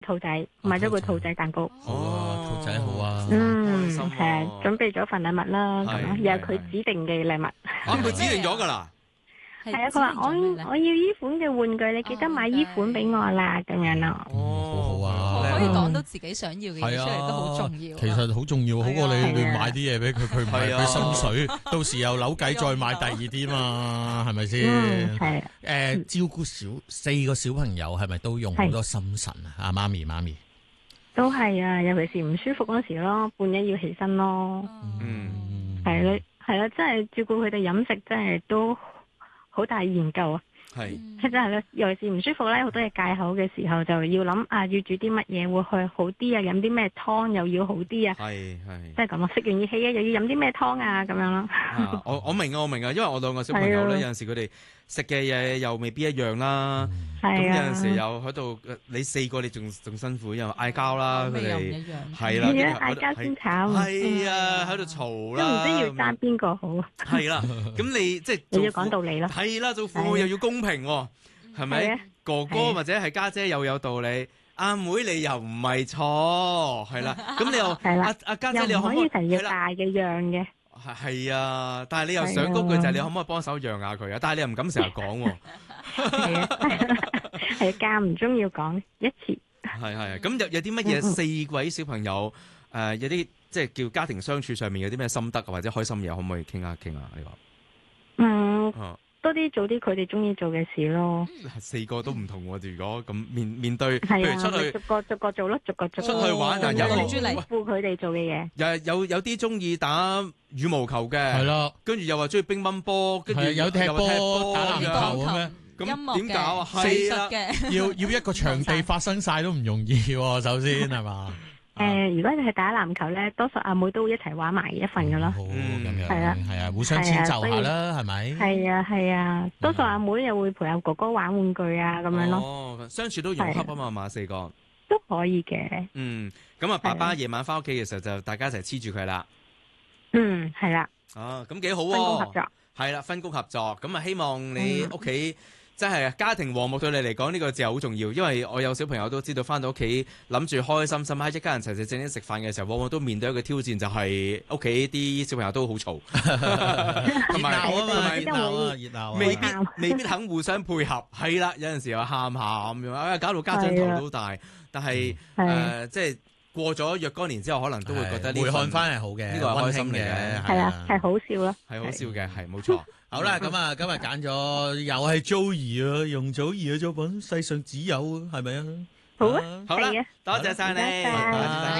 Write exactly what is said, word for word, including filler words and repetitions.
兔仔，買咗個兔仔蛋糕。 好啊，兔仔好啊。 嗯， 開心喎係啊，準備咗份禮物啦，咁係樣又係係佢指定嘅禮物。 啊，佢指定咗㗎啦。 係啊，佢話我我要依款嘅玩具，你記得買依款俾我啦，咁樣咯。 哦， 好好啊可以講到自己想要嘅嘢係啊， 出嚟都好重要。 其實好重要，好過你係啊亂買啲嘢俾佢，佢唔係係啊佢心水，到時又扭計再買第二啲嘛，係咪嗯， 先？ 係啊， 誒，照顧小四個小朋友係咪都用好多心神啊？阿媽咪媽咪， 都係啊，尤其是唔舒服嗰時咯，半夜要起身咯， 嗯， 係咯，係啦，真係照顧佢哋飲食真係都好大研究啊。 係係真係咧，尤其是唔舒服咧，好多嘢戒口嘅時候，就要諗啊，要煮啲乜嘢會去好啲啊，飲啲咩湯又要好啲啊， 係係。 即係咁咯。食完熱氣啊，又要飲啲咩湯啊，咁樣咯。 啊我我明啊，我明啊，因為我兩個小朋友咧， 係啊有陣時佢哋食嘅嘢又未必一樣啦。咁係啊， 有陣時又喺度，呃你四個你仲仲辛苦，又嗌交啦，佢味又唔哋一樣。 係啦， 係啊，嗌跟住喺度交先慘。 係啊，喺度嘈都唔啦， 知要爭邊個好， 係啦。咁你即係又要做父講道理咯。 係啦，做父母又要公平喎，係係咪啊？ 哥哥係啊或者係家姐又有道理，阿妹你又唔係錯，係啦。咁你又係啦阿阿家姐你可唔可又唔可以成日要係啦大嘅讓嘅。 係係啊，但係你又想係啊嗰句就係你可唔可以幫手讓下佢啊？但係你又唔敢成日講喎。 係啊，係間唔中要講一次。 係係，咁有有啲乜嘢四位小朋友誒、呃、有啲即係叫家庭相處上面有啲咩心得啊，或者開心嘢可唔可以傾下傾下呢個？ 嗯， 啊， 多啲做啲佢哋中意做嘅事咯。 四個都唔同喎，如果咁面面對，譬係啊， 如出去咪逐個逐個做咯，逐個逐個出去玩啊，有個有住嚟付佢哋做嘅嘢。 有有有啲中意打羽毛球嘅， 係啦， 跟住又話中意乒乓波，跟住係有踢又話波打籃咁樣球咁樣。 音樂咁點搞啊？ 嘅藝係啦術，嘅， 要要一個場地發生晒都唔容易喎，首先係嘛？ 誒，如果你係打籃球咧，多數阿妹都會一齊玩埋一份噶咯。 好咁樣， 係啊係啊，互相遷就下啦，係咪？ 係啊係啊，多數阿妹又會陪阿哥哥玩玩具啊咁樣咯， 哦，相處都融洽啊嘛嘛，四個。 都可以嘅。 嗯，咁啊，爸爸夜晚翻屋企嘅時候就大家一齊黐住佢啦。 嗯，係啦， 啊，咁幾好分工合喎。 作。 係啦，分工合作，咁啊希望你屋企真係家庭和睦對你嚟講呢個字係好重要，因為我有小朋友都知道翻到屋企諗住開開心心喺一家人齊齊整整食飯嘅時候，往往都面對一個挑戰，就係屋企啲小朋友都好嘈，同埋熱鬧啊嘛， 同埋熱鬧啊，熱鬧啊。 未必未必肯互相配合，係啦，有陣時又喊喊咁樣，啊搞到家長頭都大，但係係誒即係過咗若干年之後，可能都會覺得呢回看份翻係好嘅， 呢個係開心嚟嘅嘅， 係啊，係好笑咯。 係好笑嘅，係冇錯。 好啦，咁啊，今日揀咗又係 Joey 啊，容祖兒嘅作品《世上只有》，係咪啊？ 好啊， 好啦係啊， 多謝晒你， 唔該晒多謝大